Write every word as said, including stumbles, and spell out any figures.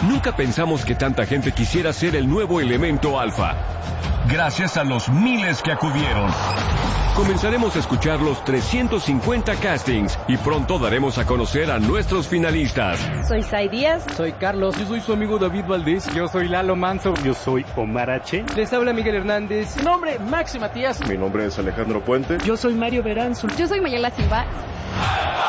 Nunca pensamos que tanta gente quisiera ser el nuevo elemento alfa. Gracias a los miles que acudieron. Comenzaremos a escuchar los trescientos cincuenta castings y pronto daremos a conocer a nuestros finalistas. Soy Sai Díaz. Soy Carlos. Yo soy su amigo David Valdés. Yo soy Lalo Manso. Yo soy Omar H. Les habla Miguel Hernández. Mi nombre, Maxi Matías. Mi nombre es Alejandro Puente. Yo soy Mario Beranzul. Yo soy Mayela Silva.